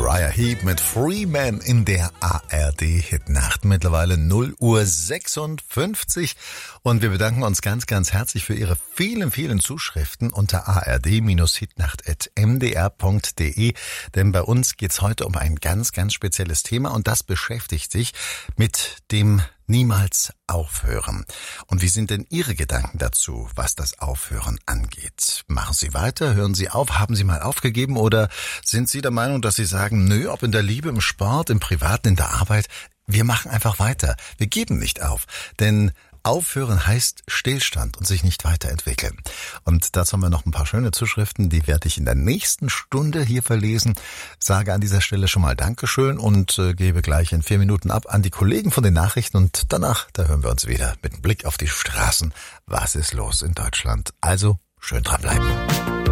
Uriah Heep mit Free Man in der ARD-Hitnacht. Mittlerweile 0:56 und wir bedanken uns ganz, ganz herzlich für Ihre vielen, vielen Zuschriften unter ard-hitnacht@mdr.de, denn bei uns geht's heute um ein ganz, ganz spezielles Thema und das beschäftigt sich mit dem Niemals aufhören. Und wie sind denn Ihre Gedanken dazu, was das Aufhören angeht? Machen Sie weiter? Hören Sie auf? Haben Sie mal aufgegeben? Oder sind Sie der Meinung, dass Sie sagen, nö, ob in der Liebe, im Sport, im Privaten, in der Arbeit, wir machen einfach weiter. Wir geben nicht auf. Denn Aufhören heißt Stillstand und sich nicht weiterentwickeln. Und dazu haben wir noch ein paar schöne Zuschriften, die werde ich in der nächsten Stunde hier verlesen. Sage an dieser Stelle schon mal Dankeschön und gebe gleich in 4 Minuten ab an die Kollegen von den Nachrichten und danach, da hören wir uns wieder mit einem Blick auf die Straßen. Was ist los in Deutschland? Also schön dranbleiben.